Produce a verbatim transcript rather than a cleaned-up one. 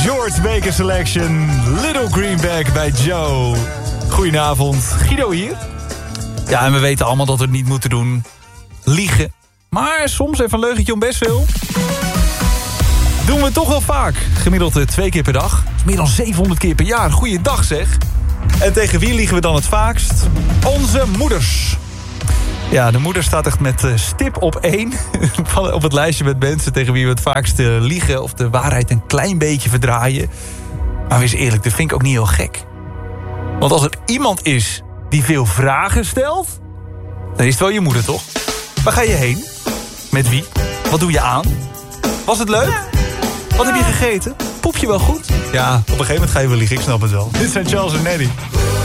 George Baker Selection, Little Greenback bij Joe. Goedenavond, Guido hier. Ja, en we weten allemaal dat we het niet moeten doen. Liegen. Maar soms even een leugentje om best veel. Doen we toch wel vaak. Gemiddeld twee keer per dag. Meer dan zevenhonderd keer per jaar. Goeiedag zeg. En tegen wie liegen we dan het vaakst? Onze moeders. Ja, de moeder staat echt met stip op één. Op het lijstje met mensen tegen wie we het vaakst liegen. Of de waarheid een klein beetje verdraaien. Maar wees eerlijk, dat vind ik ook niet heel gek. Want als er iemand is die veel vragen stelt, dan is het wel je moeder, toch? Waar ga je heen? Met wie? Wat doe je aan? Was het leuk? Wat heb je gegeten? Poep je wel goed? Ja, op een gegeven moment ga je wel liegen, ik snap het wel. Dit zijn Charles en Neddy.